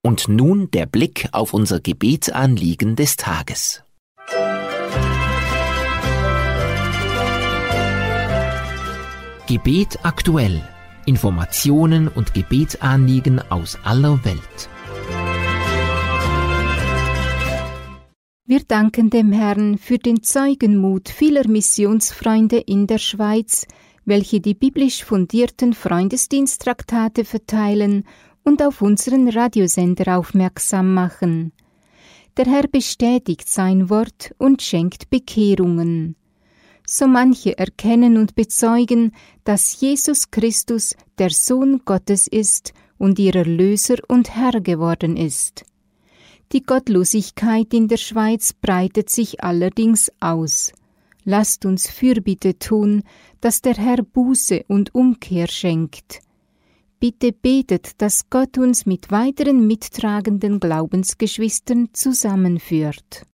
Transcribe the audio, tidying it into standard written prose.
Und nun der Blick auf unser Gebetsanliegen des Tages. Gebet aktuell. Informationen und Gebetsanliegen aus aller Welt. Wir danken dem Herrn für den Zeugenmut vieler Missionsfreunde in der Schweiz, welche die biblisch fundierten Freundesdiensttraktate verteilen und auf unseren Radiosender aufmerksam machen. Der Herr bestätigt sein Wort und schenkt Bekehrungen. So manche erkennen und bezeugen, dass Jesus Christus der Sohn Gottes ist und ihr Erlöser und Herr geworden ist. Die Gottlosigkeit in der Schweiz breitet sich allerdings aus. Lasst uns Fürbitte tun, dass der Herr Buße und Umkehr schenkt. Bitte betet, dass Gott uns mit weiteren mittragenden Glaubensgeschwistern zusammenführt.